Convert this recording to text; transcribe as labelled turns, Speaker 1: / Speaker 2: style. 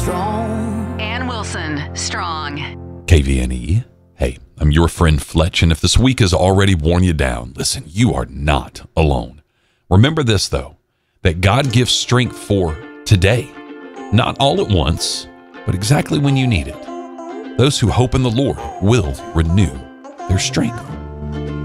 Speaker 1: strong.
Speaker 2: Ann Wilson, strong.
Speaker 3: KVNE. Hey, I'm your friend Fletch, and if this week has already worn you down, listen, you are not alone. Remember this, though, that God gives strength for today. Not all at once, but exactly when you need it. Those who hope in the Lord will renew their strength.